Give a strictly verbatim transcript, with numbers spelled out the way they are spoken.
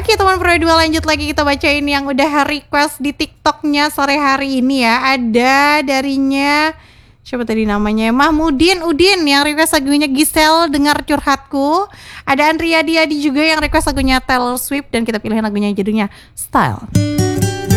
Oke teman Pro dua, lanjut lagi kita bacain yang udah request di TikToknya sore hari ini ya. Ada darinya, siapa tadi namanya, Mahmudin Udin yang request lagunya Giselle, Dengar Curhatku. Ada Andrea Diadi juga yang request lagunya Taylor Swift, dan kita pilihin lagunya judulnya Style.